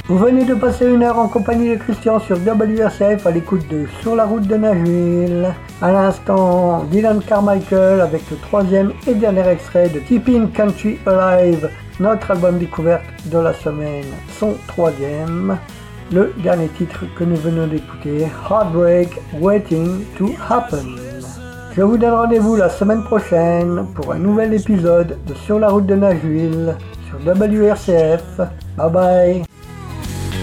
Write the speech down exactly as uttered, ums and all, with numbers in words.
Vous venez de passer une heure en compagnie de Christian sur W R C F à l'écoute de Sur la route de Nashville. À l'instant, Dylan Carmichael avec le troisième et dernier extrait de Keeping Country Alive, notre album découverte de la semaine, son troisième. Le dernier titre que nous venons d'écouter, Heartbreak Waiting to Happen. Je vous donne rendez-vous la semaine prochaine pour un nouvel épisode de Sur la route de Nashville sur W R C F. Bye bye.